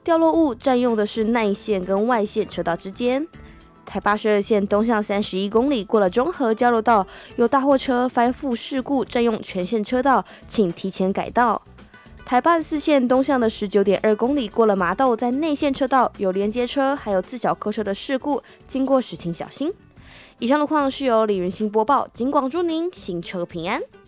掉落物占用的是内线跟外线车道之间。台82线东向31公里过了中和交流道，有大货车翻覆事故占用全线车道，请提前改道。台84线东向的19.2公里过了麻豆，在内线车道有连接车还有自小客车的事故，经过时请小心。以上路况是由李云欣播报，警广祝您行车平安。